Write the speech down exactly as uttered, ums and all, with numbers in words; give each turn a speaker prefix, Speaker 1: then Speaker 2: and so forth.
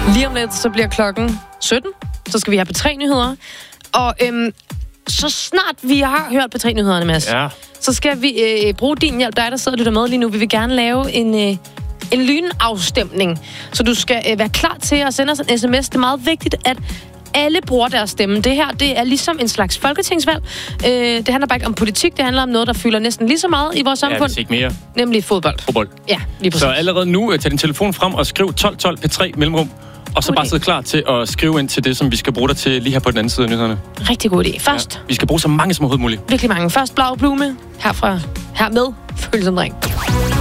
Speaker 1: Lige om lidt, så bliver klokken sytten. Så skal vi have P tre nyheder. Og øhm, så snart vi har hørt P tre nyhederne, Mads,
Speaker 2: ja.
Speaker 1: så skal vi øh, bruge din hjælp, dig der sidder og lytter med lige nu. Vi vil gerne lave en, øh, en lynafstemning. Så du skal øh, være klar til at sende os en sms. Det er meget vigtigt, at alle bruger deres stemme. Det her, det er ligesom en slags folketingsvalg. Øh, det handler bare ikke om politik. Det handler om noget, der fylder næsten lige så meget i vores samfund.
Speaker 2: Ja, ikke mere.
Speaker 1: Nemlig fodbold.
Speaker 2: Fodbold.
Speaker 1: Ja, lige præcis.
Speaker 2: Så allerede nu, tag din telefon frem og skriv tolv tolv P tre mellemrum. Og så
Speaker 1: God
Speaker 2: bare
Speaker 1: idé.
Speaker 2: sidde klar til at skrive ind til det, som vi skal bruge dig til lige her på den anden side af nyhederne.
Speaker 1: Rigtig god idé. Først.
Speaker 2: Ja. Vi skal bruge så mange som overhovedet muligt.
Speaker 1: Virkelig mange. Først Blau Blume. Herfra. Her med. Følg som dreng.